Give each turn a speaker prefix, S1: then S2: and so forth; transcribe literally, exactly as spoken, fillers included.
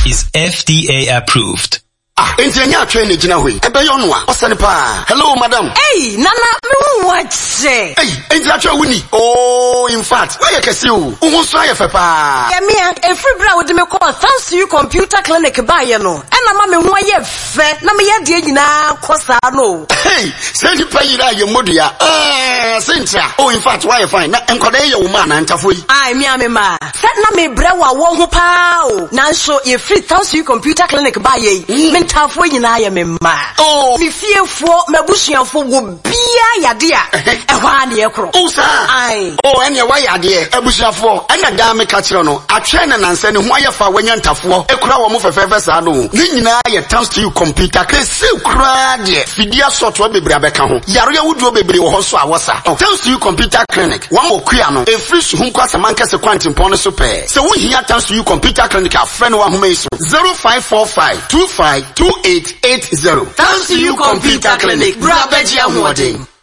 S1: is F D A approved.
S2: Ah, engineer train gina hui. Ebe yo nwa. Osane pa. Hello, madam.
S3: Hey, Nana, me what say?
S2: Hey, engineer train wuni. Oh, in fact, where you kesi u? Uhu so aye fe pa.
S3: Yeah, me a free bra with me call thanks to you computer clinic ba ye no. And na me ho aye fe. Na me ye de nyina kosa no.
S2: Hey, say ni pa yira ye modu ya. Eh, sentra. Oh, in fact, why you fine? Na enkoda ye woman na ntafo yi.
S3: Ai, me am ma. Set na me bra wa wo ho pa o. Na so ye free thanks to you computer clinic ba ye. Me ntafo nyina ye me ma.
S2: Oh,
S3: me fiefo mabusuafo wo bia yade a. E hwa na ye kro.
S2: Oh, sir.
S3: Ai.
S2: Oh, ene wa yade abusuafo. Ena da me ka kire no. Atwe na nanse ne ho aye fa wanya ntafo. Ekura wo mo fefefe sa no. Ni nyina ye thanks to you computer. Kese kura de. Fidia software bebre abeka ho. Yaro ya wuduo bebre wo ho so awosa. Thanks to you computer clinic. One okua no. E free so hu kwasa manka se kwantim pon so pe. Se wo hia thanks to you computer clinic a friend wa homa iso. zero five four five two five two eight eight zero. Thanks to you computer clinic. Bra beji ahode.